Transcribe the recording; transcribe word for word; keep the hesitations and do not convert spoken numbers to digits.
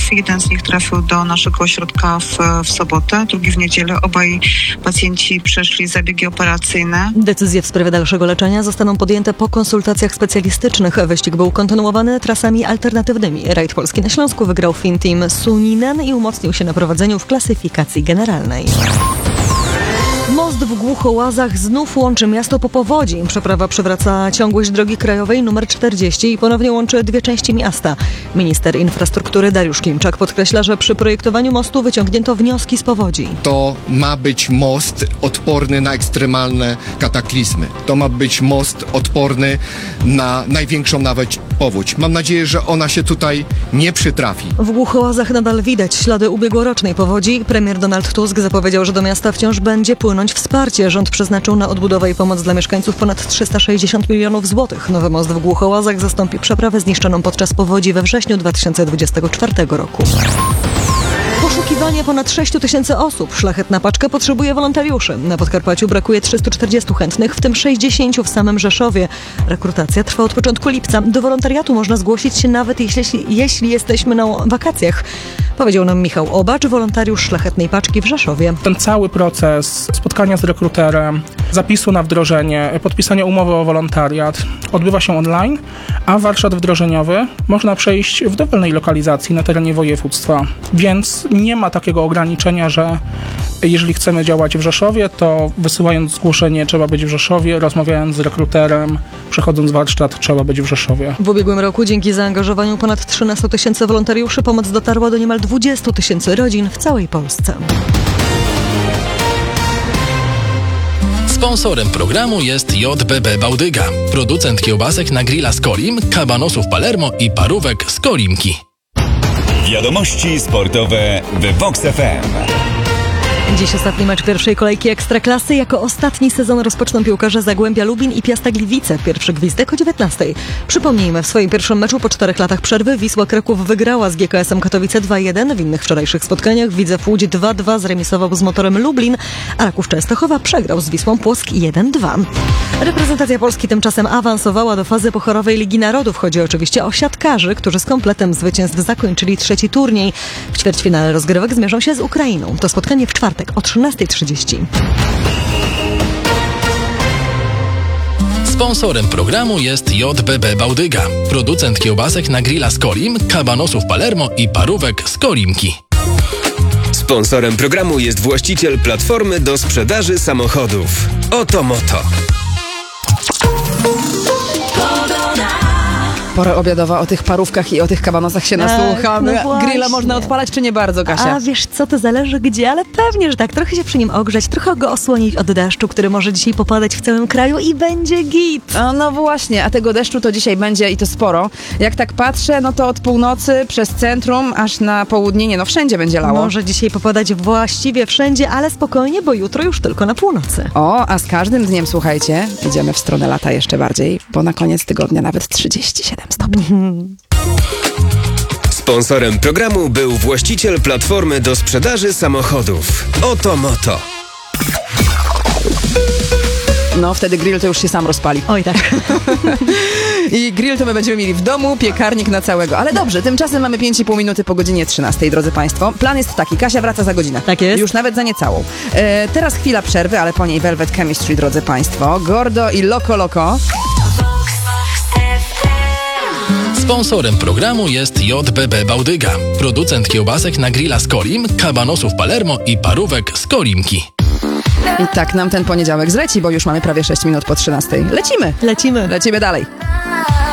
Jeden z nich trafił do naszego ośrodka w, w sobotę, drugi w niedzielę. Obaj pacjenci przeszli zabiegi operacyjne. Decyzje w sprawie dalszego leczenia zostaną podjęte po konsultacjach specjalistycznych. Wyścig był kontynuowany trasami alternatywnymi. Rajd Polski na Śląsku wygrał Finteam Suninen i umocnił się na prowadzeniu w klasyfikacji generalnej. Most w Głuchołazach znów łączy miasto po powodzi. Przeprawa przywraca ciągłość drogi krajowej nr czterdzieści i ponownie łączy dwie części miasta. Minister infrastruktury Dariusz Klimczak podkreśla, że przy projektowaniu mostu wyciągnięto wnioski z powodzi. To ma być most odporny na ekstremalne kataklizmy. To ma być most odporny na największą nawet powódź. Mam nadzieję, że ona się tutaj nie przytrafi. W Głuchołazach nadal widać ślady ubiegłorocznej powodzi. Premier Donald Tusk zapowiedział, że do miasta wciąż będzie płynąć wsparcie. Rząd przeznaczył na odbudowę i pomoc dla mieszkańców ponad trzysta sześćdziesiąt milionów złotych. Nowy most w Głuchołazach zastąpi przeprawę zniszczoną podczas powodzi we wrześniu dwa tysiące dwudziestego czwartego roku. Poszukiwanie ponad sześć tysięcy osób. Szlachetna paczka potrzebuje wolontariuszy. Na Podkarpaciu brakuje trzystu czterdziestu chętnych, w tym sześćdziesięciu w samym Rzeszowie. Rekrutacja trwa od początku lipca. Do wolontariatu można zgłosić się nawet jeśli, jeśli jesteśmy na wakacjach. Powiedział nam Michał Obacz, wolontariusz Szlachetnej Paczki w Rzeszowie. Ten cały proces spotkania z rekruterem, zapisu na wdrożenie, podpisania umowy o wolontariat odbywa się online, a warsztat wdrożeniowy można przejść w dowolnej lokalizacji na terenie województwa. Więc nie ma takiego ograniczenia, że jeżeli chcemy działać w Rzeszowie, to wysyłając zgłoszenie trzeba być w Rzeszowie, rozmawiając z rekruterem, przechodząc warsztat trzeba być w Rzeszowie. W ubiegłym roku dzięki zaangażowaniu ponad trzynastu tysięcy wolontariuszy pomoc dotarła do niemal dwudziestu tysięcy rodzin w całej Polsce. Sponsorem programu jest J B B Bałdyga, producent kiełbasek na grilla z Kolim, kabanosów Palermo i parówek z Kolimki. Wiadomości sportowe w Vox F M. Dziś ostatni mecz pierwszej kolejki Ekstraklasy. Jako ostatni sezon rozpoczną piłkarze Zagłębia Lubin i Piasta Gliwice. Pierwszy gwizdek o dziewiętnastej. Przypomnijmy, w swoim pierwszym meczu po czterech latach przerwy Wisła Kraków wygrała z G K S-em Katowice dwa jeden. W innych wczorajszych spotkaniach Widzew Łódź dwa dwa zremisował z Motorem Lublin, a Raków Częstochowa przegrał z Wisłą Płock jeden dwa. Reprezentacja Polski tymczasem awansowała do fazy pucharowej Ligi Narodów. Chodzi oczywiście o siatkarzy, którzy z kompletem zwycięstw zakończyli trzeci turniej. W ćwierćfinale rozgrywek zmierzą się z Ukrainą. To spotkanie w czwartek o trzynastej trzydzieści. Sponsorem programu jest J B B Bałdyga, producent kiełbasek na grilla z Kolim, kabanosów Palermo i parówek z Kolimki. Sponsorem programu jest właściciel platformy do sprzedaży samochodów. Oto Moto. Pora obiadowa, o tych parówkach i o tych kabanosach się nasłuchamy. no Grilla można odpalać, czy nie bardzo, Kasia? A wiesz co, to zależy gdzie, ale pewnie, że tak. Trochę się przy nim ogrzać, trochę go osłonić od deszczu, który może dzisiaj popadać w całym kraju i będzie git. A no właśnie, a tego deszczu to dzisiaj będzie i to sporo. Jak tak patrzę, no to od północy przez centrum aż na południenie, no wszędzie będzie lało. Może dzisiaj popadać właściwie wszędzie, ale spokojnie, bo jutro już tylko na północy. O, a z każdym dniem, słuchajcie, idziemy w stronę lata jeszcze bardziej, bo na koniec tygodnia nawet trzydzieści siedem stopni. Sponsorem programu był właściciel platformy do sprzedaży samochodów. Oto Moto. No, wtedy grill to już się sam rozpali. Oj tak. I grill to my będziemy mieli w domu, piekarnik na całego. Ale dobrze, tymczasem mamy pięć i pół minuty po godzinie trzynastej, drodzy Państwo. Plan jest taki, Kasia wraca za godzinę. Tak jest. Już nawet za niecałą. E, teraz chwila przerwy, ale po niej Velvet Chemistry, drodzy Państwo. Gordo i Loco Loco. Sponsorem programu jest J B B Bałdyga, producent kiełbasek na grilla z Kolim, kabanosów Palermo i parówek z Kolimki. I tak nam ten poniedziałek zleci, bo już mamy prawie sześć minut po trzynastej. Lecimy! Lecimy. Lecimy dalej.